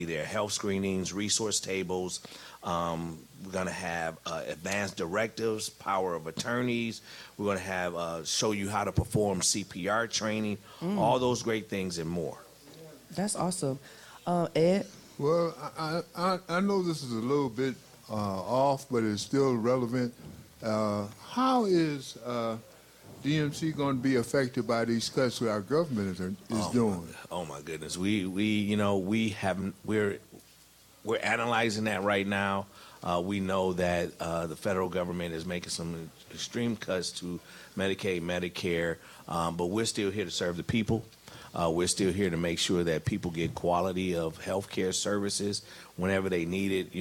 their health screenings, resource tables. We're going to have advanced directives, power of attorneys. We're going to have show you how to perform CPR training, all those great things and more. That's awesome. Ed? Well, I know this is a little bit off, but it's still relevant. How is DMC going to be affected by these cuts that our government is doing? Oh my goodness, we're analyzing that right now. We know that the federal government is making some extreme cuts to Medicaid, Medicare, but we're still here to serve the people. We're still here to make sure that people get quality of health care services whenever they need it.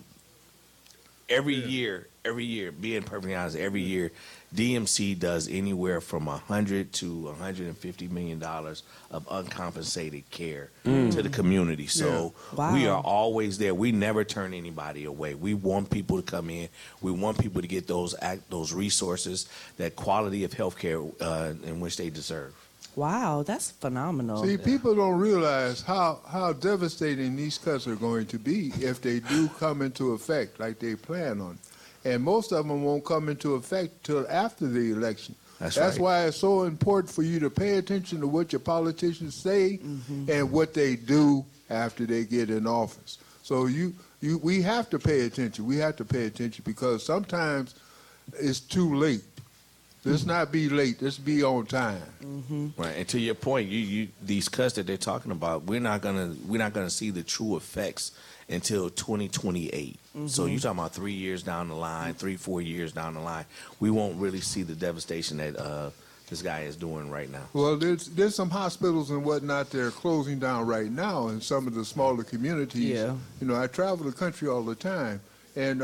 Every year, being perfectly honest, every year, DMC does anywhere from $100 to $150 million of uncompensated care to the community. So we are always there. We never turn anybody away. We want people to come in. We want people to get those resources, that quality of health care in which they deserve. Wow, that's phenomenal. See, people don't realize how devastating these cuts are going to be if they do come into effect like they plan on. And most of them won't come into effect till after the election. That's right. Why it's so important for you to pay attention to what your politicians say and what they do after they get in office. So we have to pay attention. We have to pay attention because sometimes it's too late. Let's not be late. Let's be on time. Right. And to your point, these cuts that they're talking about, we're not gonna see the true effects until 2028. So you're talking about 3 years down the line, 4 years down the line. We won't really see the devastation that this guy is doing right now. Well, there's some hospitals and whatnot that are closing down right now in some of the smaller communities. Yeah. I travel the country all the time, and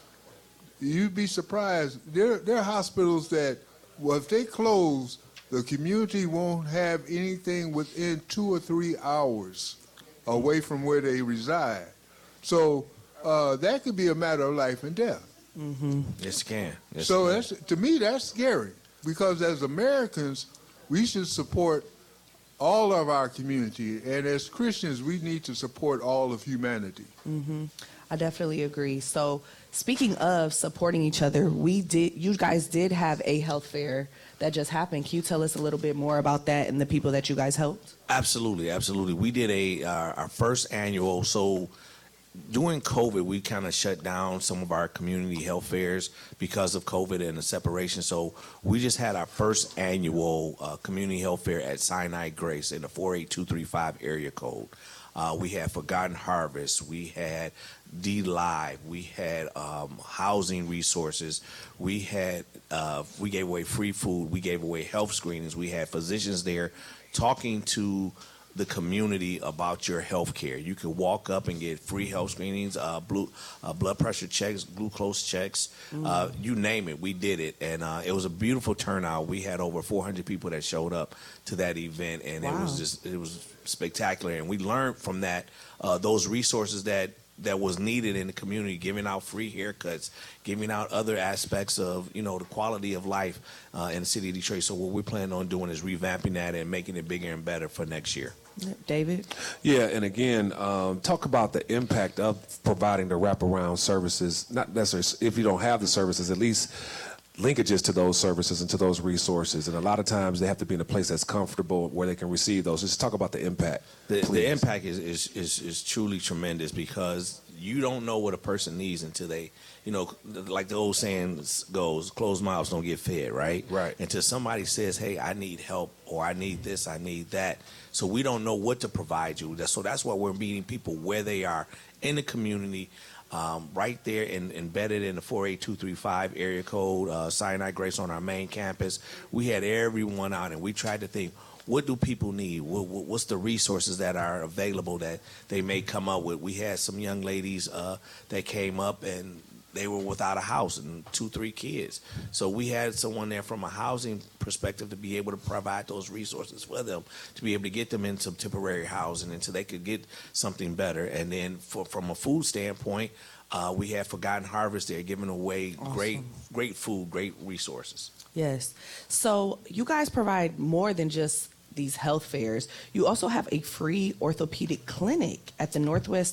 you'd be surprised. There are hospitals that, if they close, the community won't have anything within 2 or 3 hours away from where they reside. So that could be a matter of life and death. Yes, it can. Yes, So it can. to me, that's scary because as Americans, we should support all of our community, and as Christians, we need to support all of humanity. I definitely agree. So speaking of supporting each other, you guys did have a health fair that just happened. Can you tell us a little bit more about that and the people that you guys helped? Absolutely. We did our first annual. So during COVID, we kind of shut down some of our community health fairs because of COVID and the separation. So we just had our first annual community health fair at Sinai Grace in the 48235 area code. We had Forgotten Harvest. We had D-Live. We had housing resources. We gave away free food. We gave away health screenings. We had physicians there talking to the community about your health care. You could walk up and get free health screenings, blood pressure checks, glucose checks, you name it, we did it. And it was a beautiful turnout. We had over 400 people that showed up to that event, and it was spectacular. And we learned from that, those resources that was needed in the community, giving out free haircuts, giving out other aspects of, the quality of life in the city of Detroit. So what we're planning on doing is revamping that and making it bigger and better for next year. David? Yeah, and again, talk about the impact of providing the wraparound services, not necessarily if you don't have the services, at least linkages to those services and to those resources. And a lot of times they have to be in a place that's comfortable where they can receive those. Just talk about the impact. The impact is truly tremendous because you don't know what a person needs until they, like the old saying goes, closed mouths don't get fed, right? Right. Until somebody says, hey, I need help, or I need this, I need that. So we don't know what to provide you. So that's why we're meeting people where they are in the community, right there embedded in the 48235 area code, Sinai Grace on our main campus. We had everyone out, and we tried to think, what do people need? What's the resources that are available that they may come up with? We had some young ladies that came up, and they were without a house and 2-3 kids. So we had someone there from a housing perspective to be able to provide those resources for them, to be able to get them in some temporary housing until they could get something better. And then from a food standpoint, we had Forgotten Harvest there giving away great food, great resources. Yes. So you guys provide more than just these health fairs, you also have a free orthopedic clinic at the Northwest